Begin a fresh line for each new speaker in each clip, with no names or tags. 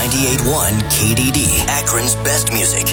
98.1 KDD, Akron's best music.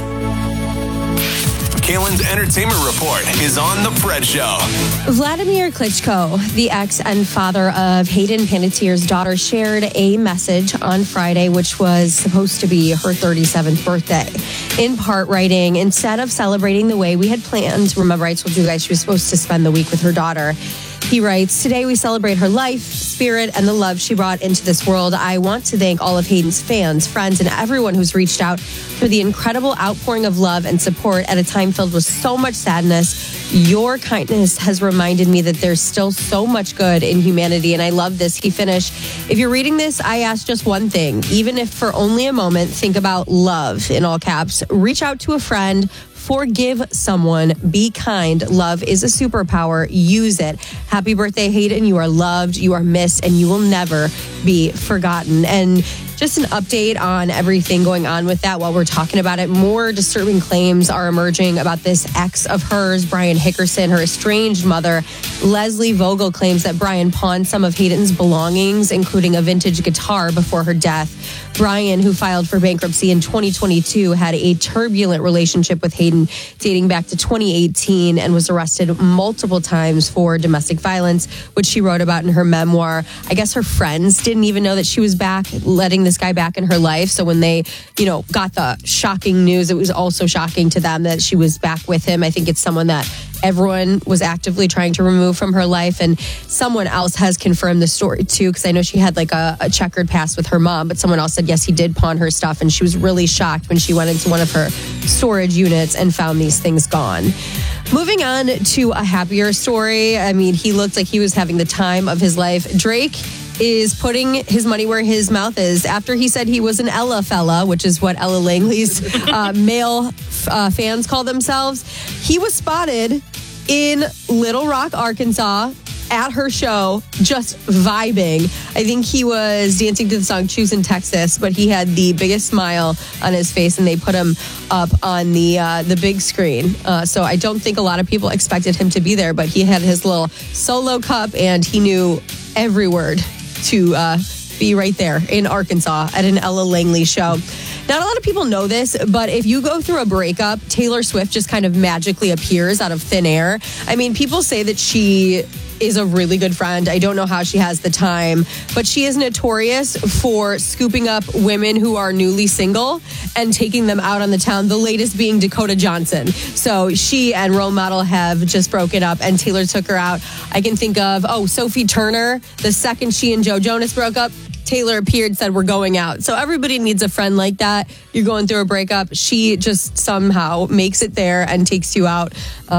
Kalen's Entertainment Report is on The Fred Show.
Vladimir Klitschko, the ex and father of Hayden Panettiere's daughter, shared a message on Friday, which was supposed to be her 37th birthday. In part, writing, instead of celebrating the way we had planned, remember I told you guys she was supposed to spend the week with her daughter. He writes, today we celebrate her life, spirit, and the love she brought into this world. I want to thank all of Hayden's fans, friends, and everyone who's reached out for the incredible outpouring of love and support at a time filled with so much sadness. Your kindness has reminded me that there's still so much good in humanity. And I love this. He finished, if you're reading this, I ask just one thing. Even if for only a moment, think about love in all caps. Reach out to a friend. Forgive someone. Be kind. Love is a superpower. Use it. Happy birthday, Hayden. You are loved, you are missed, and you will never be forgotten. And just an update on everything going on with that while we're talking about it. More disturbing claims are emerging about this ex of hers, Brian Hickerson. Her estranged mother, Leslie Vogel, claims that Brian pawned some of Hayden's belongings, including a vintage guitar, before her death. Brian, who filed for bankruptcy in 2022, had a turbulent relationship with Hayden dating back to 2018 and was arrested multiple times for domestic violence, which she wrote about in her memoir. I guess her friends didn't even know that she was back, letting this guy back in her life. So when they, got the shocking news, it was also shocking to them that she was back with him. I think it's someone that everyone was actively trying to remove from her life. And someone else has confirmed the story too, because I know she had like a checkered past with her mom, but someone else said, yes, he did pawn her stuff. And she was really shocked when she went into one of her storage units and found these things gone. Moving on to a happier story. I mean, he looked like he was having the time of his life. Drake is putting his money where his mouth is after he said he was an Ella fella, which is what Ella Langley's male fans call themselves. He was spotted in Little Rock, Arkansas, at her show, just vibing. I think he was dancing to the song Choosing Texas, but he had the biggest smile on his face, and they put him up on the big screen. So I don't think a lot of people expected him to be there, but he had his little solo cup, and he knew every word to be right there in Arkansas at an Ella Langley show. Not a lot of people know this, but if you go through a breakup, Taylor Swift just kind of magically appears out of thin air. I mean, people say that she is a really good friend. I don't know how she has the time, but she is notorious for scooping up women who are newly single and taking them out on the town, the latest being Dakota Johnson. So she and Role Model have just broken up, and Taylor took her out. I can think of, Sophie Turner. The second she and Joe Jonas broke up, Taylor appeared, said, we're going out. So everybody needs a friend like that. You're going through a breakup. She just somehow makes it there and takes you out.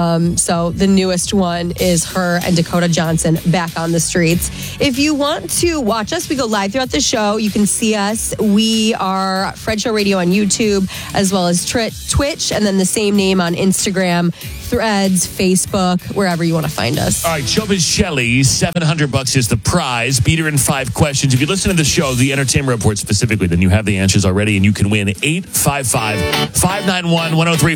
So the newest one is her and Dakota Johnson back on the streets. If you want to watch us, we go live throughout the show. You can see us. We are Fred Show Radio on YouTube, as well as Twitch, and then the same name on Instagram, Threads, Facebook, wherever you want to find us.
All right, Joe Shelley, $700 is the prize. Beat her in 5 questions. If you listen to the show, the Entertainment Report specifically, then you have the answers already, and you can win 855-591-1035.